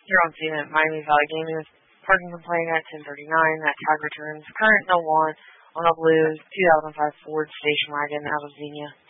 You're on scene at Miami Valley Gaming. Parking complaint at 1039. That tag returns current no warrant on a blue 2005 Ford station wagon out of Xenia.